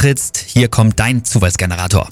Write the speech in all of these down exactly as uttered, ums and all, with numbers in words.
antrittst. Hier kommt dein Zufallsgenerator.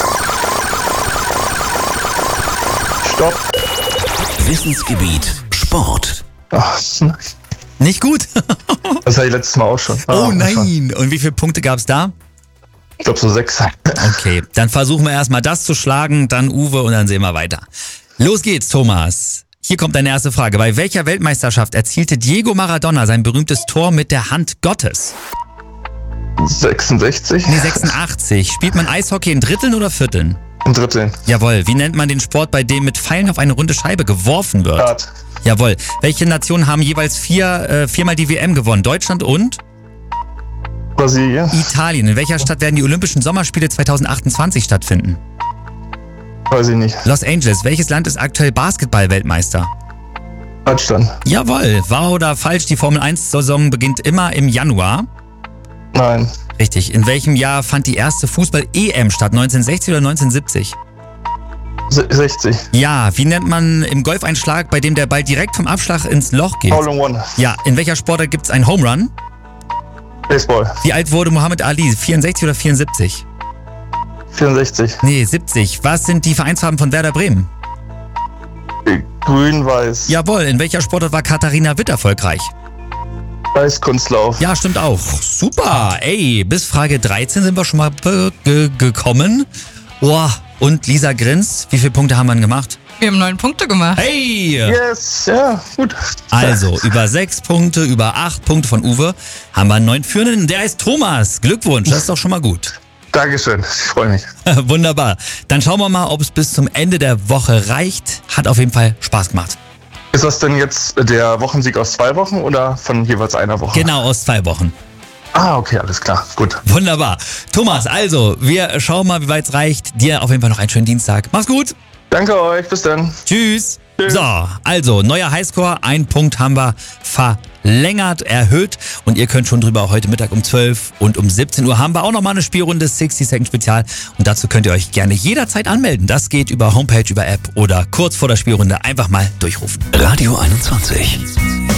Stopp. Wissensgebiet Sport. Ach, Nicht gut? das hatte ich letztes Mal auch schon. Ah, Oh nein. Und wie viele Punkte gab's da? Ich glaube so sechs. Okay, dann versuchen wir erstmal das zu schlagen, dann Uwe und dann sehen wir weiter. Los geht's, Thomas. Hier kommt deine erste Frage. Bei welcher Weltmeisterschaft erzielte Diego Maradona sein berühmtes Tor mit der Hand Gottes? sechsundsechzig. Nee, sechsundachtzig. Spielt man Eishockey in Dritteln oder Vierteln? Ein Drittel. Jawohl. Wie nennt man den Sport, bei dem mit Pfeilen auf eine runde Scheibe geworfen wird? Dart. Jawohl. Welche Nationen haben jeweils vier, äh, viermal die W M gewonnen? Deutschland und Brasilien. Italien. In welcher Stadt werden die Olympischen Sommerspiele zweitausendachtundzwanzig stattfinden? Weiß ich nicht. Los Angeles. Welches Land ist aktuell Basketball-Weltmeister? Deutschland. Jawohl. Wahr oder falsch? Die Formel eins Saison beginnt immer im Januar. Nein. Richtig. In welchem Jahr fand die erste Fußball-E M statt? neunzehnhundertsechzig oder neunzehnhundertsiebzig? Se- sechzig. Ja. Wie nennt man im Golf einen Schlag, bei dem der Ball direkt vom Abschlag ins Loch geht? All in one. Ja. In welcher Sportart gibt es einen Home Run? Baseball. Wie alt wurde Muhammad Ali? vierundsechzig oder vierundsiebzig? vierundsechzig. Nee, siebzig. Was sind die Vereinsfarben von Werder Bremen? Grün, weiß. Jawohl. In welcher Sportart war Katharina Witt erfolgreich? Weißkunstlauf. Ja, stimmt auch. Super. Ey, bis Frage dreizehn sind wir schon mal be- ge- gekommen. Boah. Und Lisa grinst. Wie viele Punkte haben wir denn gemacht? Wir haben neun Punkte gemacht. Hey! Yes. Ja, gut. Also, über sechs Punkte, über acht Punkte von Uwe haben wir einen neuen Führenden. Der heißt Thomas. Glückwunsch, das ist doch schon mal gut. Dankeschön. Ich freue mich. Wunderbar. Dann schauen wir mal, ob es bis zum Ende der Woche reicht. Hat auf jeden Fall Spaß gemacht. Ist das denn jetzt der Wochensieg aus zwei Wochen oder von jeweils einer Woche? Genau, aus zwei Wochen. Ah, okay, alles klar. Gut. Wunderbar. Thomas, also, wir schauen mal, wie weit es reicht. Dir auf jeden Fall noch einen schönen Dienstag. Mach's gut. Danke euch. Bis dann. Tschüss. Tschüss. So, also, neuer Highscore. Ein Punkt haben wir verlängert, erhöht. Und ihr könnt schon drüber heute Mittag um zwölf und um siebzehn Uhr haben wir auch nochmal eine Spielrunde sechzig Second Spezial. Und dazu könnt ihr euch gerne jederzeit anmelden. Das geht über Homepage, über App oder kurz vor der Spielrunde einfach mal durchrufen. Radio einundzwanzig.